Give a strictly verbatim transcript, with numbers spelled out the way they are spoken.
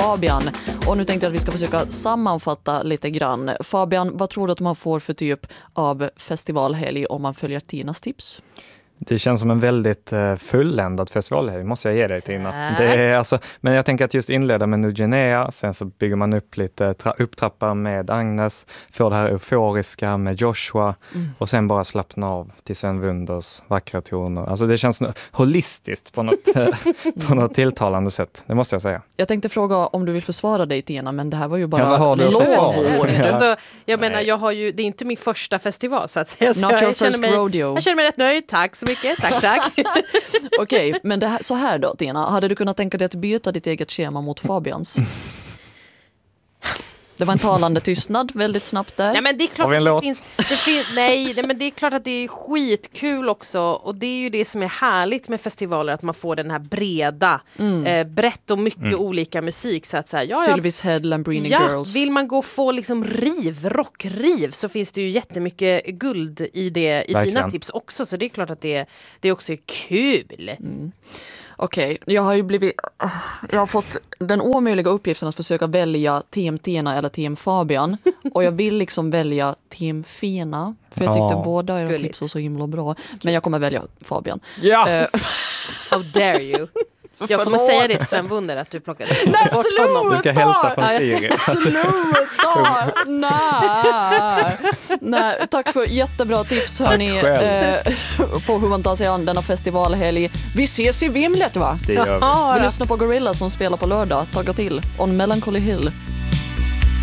Fabian. Och nu tänkte jag att vi ska försöka sammanfatta lite grann. Fabian, vad tror du att man får för typ av festivalhelg om man följer Tinas tips? Det känns som en väldigt uh, fulländad festivalhelg, måste jag ge dig, Tina. Det är alltså, men jag tänker att just inleda med Nugenea, sen så bygger man upp lite tra- upptrappar med Agnes, får det här euforiska med Joshua mm. och sen bara slappna av till Sven Wunders vackra toner. Alltså det känns holistiskt på något, på något tilltalande sätt, det måste jag säga. Jag tänkte fråga om du vill försvara dig, Tina, men det här var ju bara ja, lovord. Ja. Alltså, jag menar, jag har ju, det är inte min första festival så att säga. Not så your jag, first känner mig, rodeo. jag känner mig rätt nöjd, tack så mycket, tack tack. Okej, okay, men det här, så här då, Tina. Hade du kunnat tänka dig att byta ditt eget schema mot Fabians? Det var en talande tystnad väldigt snabbt där. Nej, men det är klart att det finns, det finns nej, nej, men det är klart att det är skitkul också, och det är ju det som är härligt med festivaler, att man får den här breda mm. eh, brett och mycket mm. olika musik, så att säga. Ja, Sylvies Head, Lambrini ja, Girls. Vill man gå och få liksom riv, rockriv, så finns det ju jättemycket guld i det i Verkligen. dina tips också, så det är klart att det, det också är kul. Mm. Okej, okay, jag har ju blivit jag har fått den omöjliga uppgiften att försöka välja Team Tina eller Team Fabian, och jag vill liksom välja Team Fina, för jag tyckte ja. båda era tips var så himla bra, men jag kommer välja Fabian. Ja. Uh, How dare you? Jag kommer säga det till Sven Wunder att du plockade Nej, bort honom. Du ska hälsa från ja, Siri. Sluta! Nej. Nej, tack för jättebra tips, hörni, eh, på hur man tar sig an denna festivalhelg. Vi ses i Vimlet, va? Det gör vi. Vi lyssnar på Gorilla som spelar på lördag. Tagga till On Melancholy Hill.